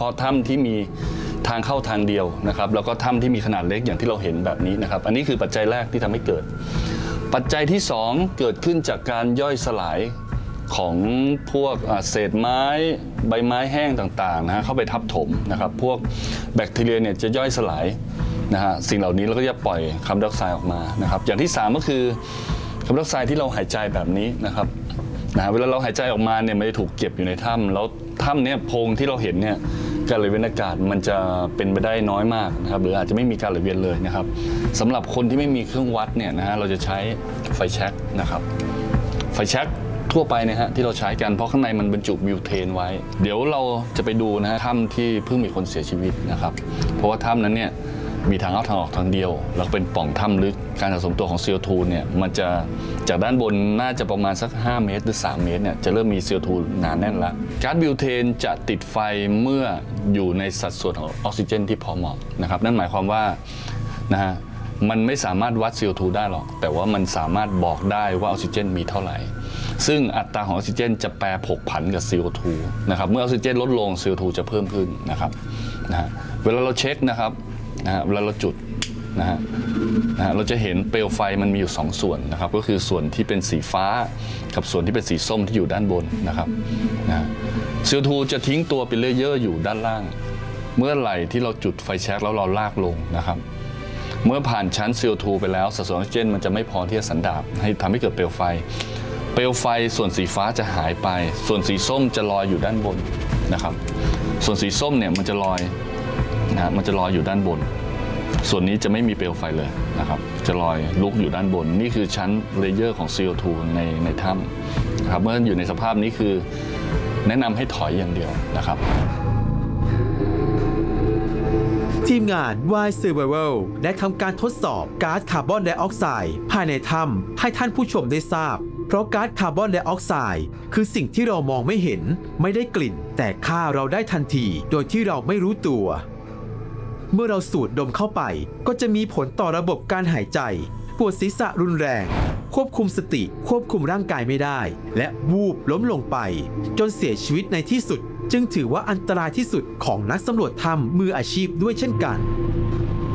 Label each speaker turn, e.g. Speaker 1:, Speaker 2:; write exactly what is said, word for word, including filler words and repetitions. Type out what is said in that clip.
Speaker 1: าะถ้ำที่มีทางเข้าทางเดียวนะครับแล้วก็ถ้ำที่มีขนาดเล็กอย่างที่เราเห็นแบบนี้นะครับอันนี้คือปัจจัยแรกที่ทำให้เกิดปัจจัยที่สองเกิดขึ้นจากการย่อยสลายของพวกเศษไม้ใบไม้แห้งต่างๆนะฮะเข้าไปทับถมนะครับพวกแบคทีเรียเนี่ยจะย่อยสลายนะฮะสิ่งเหล่านี้เราก็จะปล่อยคาร์บอนไดออกไซด์ออกมานะครับอย่างที่สามก็คือคาร์บอนไดออกไซด์ที่เราหายใจแบบนี้นะครับนะเวลาเราหายใจออกมาเนี่ยมันจะถูกเก็บอยู่ในถ้ำแล้วถ้ำเนี่ยโพรงที่เราเห็นเนี่ยการไหลเวียนอากาศมันจะเป็นไปได้น้อยมากนะครับหรืออาจจะไม่มีการไหลเวียนเลยนะครับสำหรับคนที่ไม่มีเครื่องวัดเนี่ยนะฮะเราจะใช้ไฟแช็กนะครับไฟแช็กทั่วไปนะฮะที่เราใช้กันเพราะข้างในมันบรรจุบิวเทนไว้เดี๋ยวเราจะไปดูนะฮะถ้ำที่เพิ่งมีคนเสียชีวิตนะครับเพราะว่าถ้ำนั้นเนี่ยมีทางเข้าทางออกทางเดียวแล้วเป็นปล่องถ้ำลึกการสะสมตัวของ ซี โอ ทู เนี่ยมันจะจากด้านบนน่าจะประมาณสักห้าเมตรหรือสามเมตรเนี่ยจะเริ่มมี ซี โอ ทู หนาแน่นแล้วก๊าซบิวเทนจะติดไฟเมื่ออยู่ในสัดส่วนของออกซิเจนที่พอเหมาะนะครับนั่นหมายความว่านะฮะมันไม่สามารถวัด ซี โอ ทู ได้หรอกแต่ว่ามันสามารถบอกได้ว่าออกซิเจนมีเท่าไหร่ซึ่งอัตราของออกซิเจนจะแปรผกผันกับ ซี โอ ทู นะครับเมื่อออกซิเจนลดลง ซี โอ ทู จะเพิ่มขึ้นนะครับนะฮะเวลาเราเช็คนะครับนะฮะเวลาเราจุดนะฮะนะฮะเราจะเห็นเปลวไฟมันมีอยู่สองส่วนนะครับก็คือส่วนที่เป็นสีฟ้ากับส่วนที่เป็นสีส้มที่อยู่ด้านบนนะครับนะฮะ ซี โอ ทู จะทิ้งตัวเป็นเลเยอร์อยู่ด้านล่างเมื่อไหร่ที่เราจุดไฟแช็กแล้วเราลากลงนะครับเมื่อผ่านชั้น ซี โอ ทู ไปแล้วสัดส่วนออกซิเจนมันจะไม่พอที่จะสันดาปให้ทำให้เกิดเปลวไฟเปลวไฟส่วนสีฟ้าจะหายไปส่วนสีส้มจะลอยอยู่ด้านบนนะครับส่วนสีส้มเนี่ยมันจะลอยนะมันจะลอยอยู่ด้านบนส่วนนี้จะไม่มีเปลวไฟเลยนะครับจะลอยลุกอยู่ด้านบนนี่คือชั้นเลเยอร์ของ ซี โอ ทู ในในถ้ำนะครับเมื่ออยู่ในสภาพนี้คือแนะนำให้ถอยอย่างเดียวนะครับ
Speaker 2: ทีมงาน วาย Survival ได้ทำการทดสอบก๊าซคาร์บอนไดออกไซด์ภายในถ้ำให้ท่านผู้ชมได้ทราบเพราะก๊าซคาร์บอนไดออกไซด์คือสิ่งที่เรามองไม่เห็นไม่ได้กลิ่นแต่ฆ่าเราได้ทันทีโดยที่เราไม่รู้ตัวเมื่อเราสูดดมเข้าไปก็จะมีผลต่อระบบการหายใจปวดศีรษะรุนแรงควบคุมสติควบคุมร่างกายไม่ได้และวูบล้มลงไปจนเสียชีวิตในที่สุดจึงถือว่าอันตรายที่สุดของนักสำรวจถ้ำมืออาชีพด้วยเช่นกัน